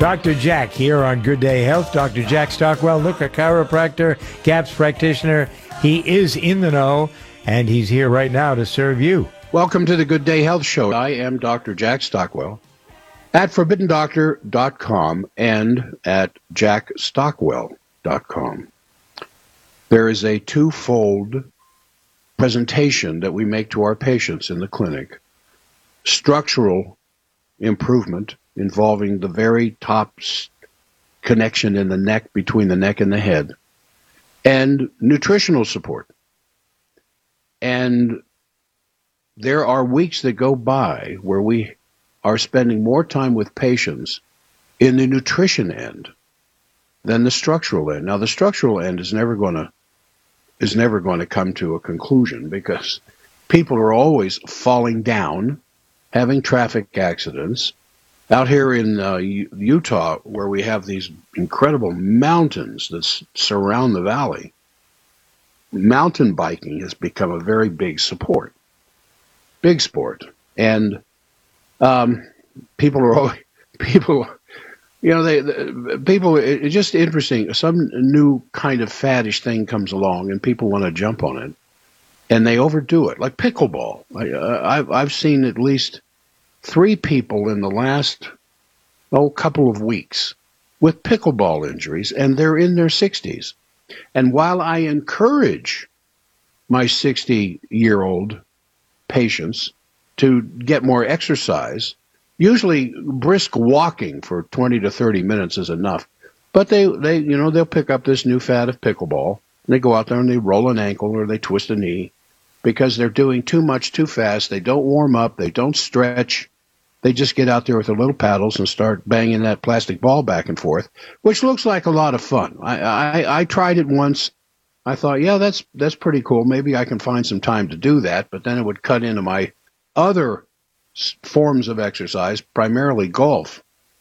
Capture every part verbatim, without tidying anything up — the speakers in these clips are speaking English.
Doctor Jack here on Good Day Health. Doctor Jack Stockwell, look, a chiropractor, C A P S practitioner. He is in the know, and he's here right now to serve you. Welcome to the Good Day Health Show. I am Doctor Jack Stockwell at forbidden doctor dot com and at jack stockwell dot com. There is a twofold presentation that we make to our patients in the clinic. Structural improvement involving the very top connection in the neck, between the neck and the head, and nutritional support. And there are weeks that go by where we are spending more time with patients in the nutrition end than the structural end. Now, the structural end is never going to is never going to come to a conclusion because people are always falling down, having traffic accidents. Out here in uh, Utah, where we have these incredible mountains that s- surround the valley, mountain biking has become a very big support, big sport. And um, people are always, people, you know, they, the, people, it, it's just interesting. Some new kind of faddish thing comes along and people want to jump on it and they overdo it, like pickleball. I, uh, I've, I've seen at least three people in the last, oh, couple of weeks with pickleball injuries, and they're in their sixties. And while I encourage my sixty-year-old patients to get more exercise, usually brisk walking for twenty to thirty minutes is enough. But they, they, you know, they'll pick up this new fad of pickleball, and they go out there and they roll an ankle or they twist a knee because they're doing too much too fast. They don't warm up. They don't stretch. They just get out there with their little paddles and start banging that plastic ball back and forth, which looks like a lot of fun. I, I, I tried it once. I thought, yeah, that's that's pretty cool. Maybe I can find some time to do that, but then it would cut into my other forms of exercise, primarily golf.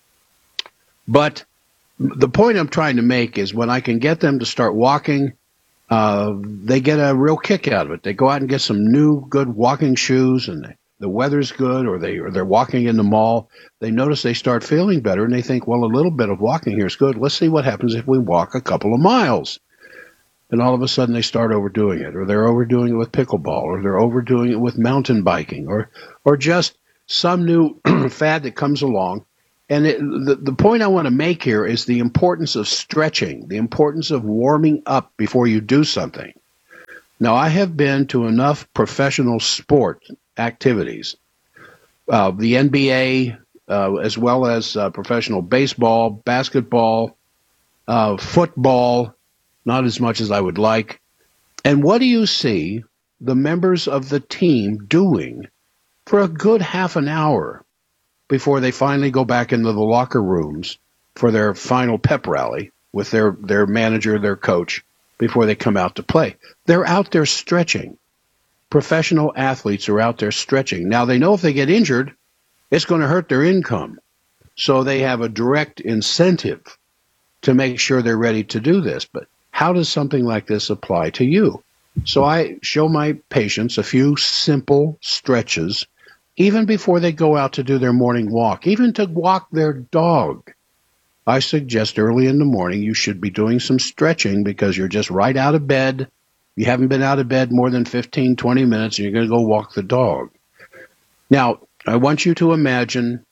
But the point I'm trying to make is when I can get them to start walking, uh, they get a real kick out of it. They go out and get some new good walking shoes, and they, the weather's good, or, they, or they're walking in the mall. They notice they start feeling better, and they think, well, a little bit of walking here is good. Let's see what happens if we walk a couple of miles. And all of a sudden they start overdoing it, or they're overdoing it with pickleball, or they're overdoing it with mountain biking, or or just some new fad that comes along. And it, the, the point I want to make here is the importance of stretching, the importance of warming up before you do something. Now, I have been to enough professional sport activities, uh, the N B A, uh, as well as uh, professional baseball, basketball, uh, football, not as much as I would like. And what do you see the members of the team doing for a good half an hour before they finally go back into the locker rooms for their final pep rally with their, their manager, their coach, before they come out to play? They're out there stretching. Professional athletes are out there stretching. Now, they know if they get injured, it's going to hurt their income. So they have a direct incentive to make sure they're ready to do this. But how does something like this apply to you? So I show my patients a few simple stretches, even before they go out to do their morning walk, even to walk their dog. I suggest early in the morning you should be doing some stretching because you're just right out of bed. You haven't been out of bed more than fifteen, twenty minutes, and you're going to go walk the dog. Now, I want you to imagine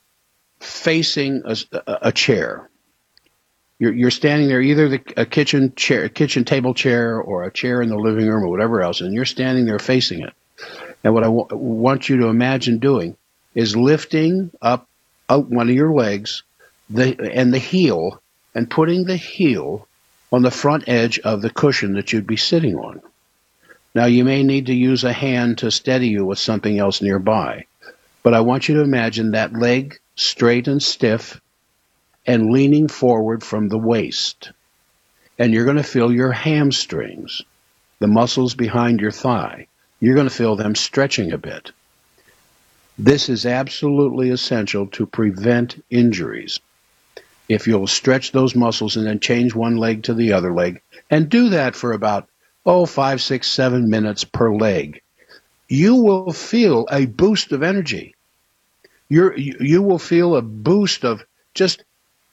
facing a, a chair. You're, you're standing there, either the, a kitchen chair, a kitchen table chair, or a chair in the living room, or whatever else, and you're standing there facing it. And what I w- want you to imagine doing is lifting up, up one of your legs the, and the heel, and putting the heel on the front edge of the cushion that you'd be sitting on. Now, you may need to use a hand to steady you with something else nearby, but I want you to imagine that leg straight and stiff and leaning forward from the waist. And you're going to feel your hamstrings, the muscles behind your thigh. You're going to feel them stretching a bit. This is absolutely essential to prevent injuries. If you'll stretch those muscles and then change one leg to the other leg, and do that for about, oh, five, six, seven minutes per leg, you will feel a boost of energy. You're, you, you will feel a boost of just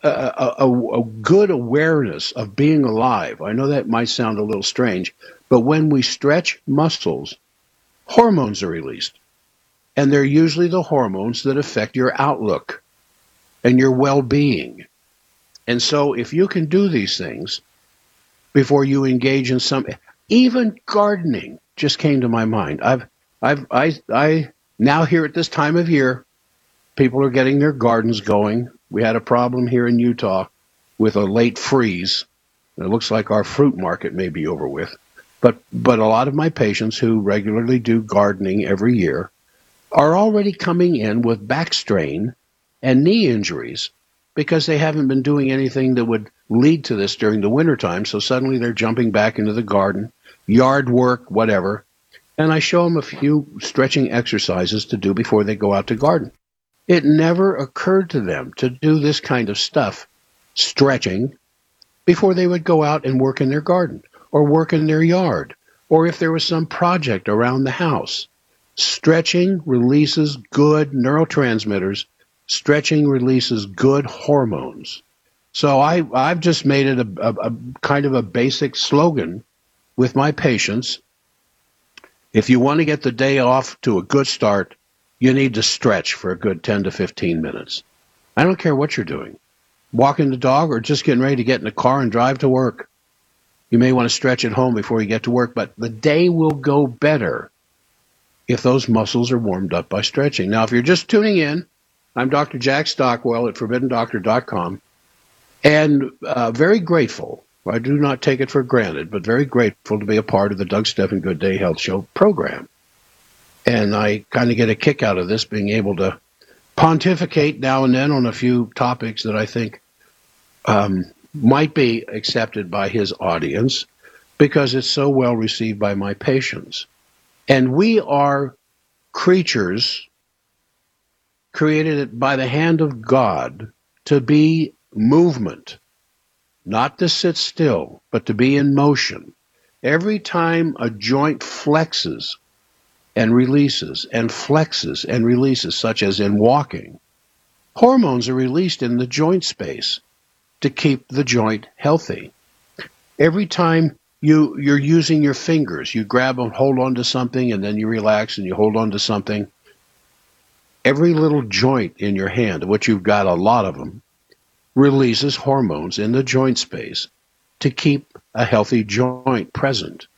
a, a, a good awareness of being alive. I know that might sound a little strange, but when we stretch muscles, hormones are released. And they're usually the hormones that affect your outlook and your well-being. And so if you can do these things before you engage in some, even gardening just came to my mind. I've, I've, I, I, now here at this time of year, people are getting their gardens going. We had a problem here in Utah with a late freeze. It looks like our fruit market may be over with. But, but a lot of my patients who regularly do gardening every year are already coming in with back strain and knee injuries because they haven't been doing anything that would lead to this during the wintertime. So suddenly they're jumping back into the garden, yard work, whatever. And I show them a few stretching exercises to do before they go out to garden. It never occurred to them to do this kind of stuff, stretching, before they would go out and work in their garden or work in their yard, or if there was some project around the house. Stretching releases good neurotransmitters. Stretching releases good hormones. So I, I've just made it a, a, a kind of a basic slogan with my patients. If you want to get the day off to a good start, you need to stretch for a good ten to fifteen minutes. I don't care what you're doing. Walking the dog or just getting ready to get in the car and drive to work. You may want to stretch at home before you get to work, but the day will go better if those muscles are warmed up by stretching. Now, if you're just tuning in, I'm Doctor Jack Stockwell at forbidden doctor dot com, and uh, very grateful. I do not take it for granted, but very grateful to be a part of the Doug Stephan Good Day Health Show program. And I kind of get a kick out of this, being able to pontificate now and then on a few topics that I think um, might be accepted by his audience because it's so well received by my patients. And we are creatures created by the hand of God to be movement, not to sit still, but to be in motion. Every time a joint flexes and releases and flexes and releases, such as in walking, hormones are released in the joint space to keep the joint healthy. Every time You, you're using your fingers. You grab and hold on to something, and then you relax and you hold on to something. Every little joint in your hand, of which you've got a lot of them, releases hormones in the joint space to keep a healthy joint present.